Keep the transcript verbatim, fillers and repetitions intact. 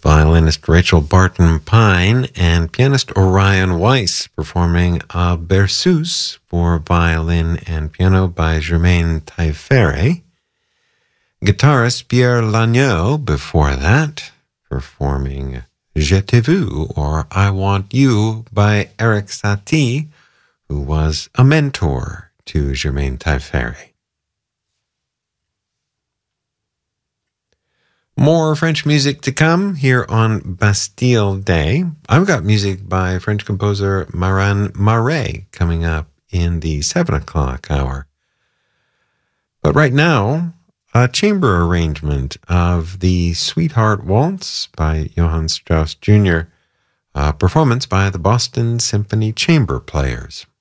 violinist Rachel Barton Pine and pianist Orion Weiss performing a Berceuse for violin and piano by Germaine Taillefer. Guitarist Pierre Lagneau before that, performing Je t'ai vu, or I Want You by Erik Satie, who was a mentor to Germaine Taillefer. More French music to come here on Bastille Day. I've got music by French composer Maran Marais coming up in the seven o'clock hour. But right now, a chamber arrangement of the Sweetheart Waltz by Johann Strauss Junior, a performance by the Boston Symphony Chamber Players.